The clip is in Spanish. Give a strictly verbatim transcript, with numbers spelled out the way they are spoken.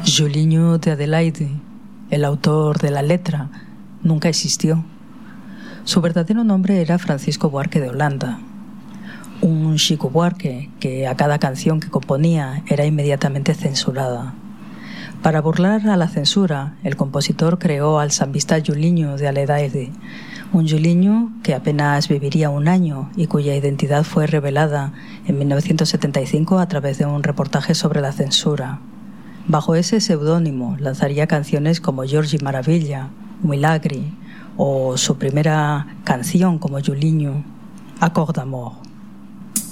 Julinho de Adelaide, el autor de la letra, nunca existió. Su verdadero nombre era Francisco Buarque de Holanda, un Chico Buarque que a cada canción que componía era inmediatamente censurada. Para burlar a la censura, el compositor creó al sambista Julinho de Adelaide, un Julinho que apenas viviría un año y cuya identidad fue revelada en mil novecientos setenta y cinco a través de un reportaje sobre la censura. Bajo ese seudónimo lanzaría canciones como Jorge Maravilla, Milagre o su primera canción como Julinho, Accord d'Amour.